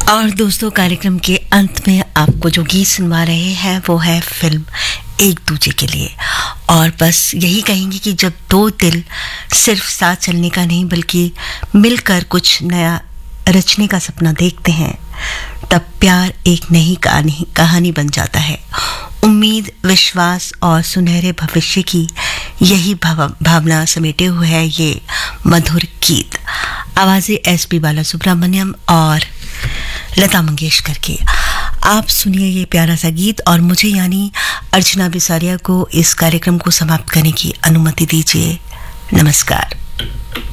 और दोस्तों, कार्यक्रम के अंत में आपको जो गीत सुनवा रहे हैं वो है फिल्म एक दूजे के लिए। और बस यही कहेंगे कि जब दो दिल सिर्फ साथ चलने का नहीं बल्कि मिलकर कुछ नया रचने का सपना देखते हैं, तब प्यार एक नई कहानी बन जाता है। उम्मीद, विश्वास और सुनहरे भविष्य की यही भावना समेटे हुए है ये मधुर गीत। आवाज़ें एसपी बालासुब्रमण्यम और लता मंगेशकर की। आप सुनिए ये प्यारा सा गीत और मुझे यानी अर्चना बिसारिया को इस कार्यक्रम को समाप्त करने की अनुमति दीजिए। नमस्कार।